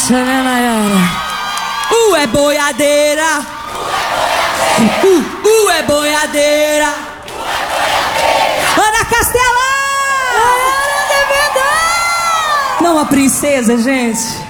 delícia, né, Nayara? É boiadeira. É boiadeira. Ana Castelã! Não, a princesa, gente.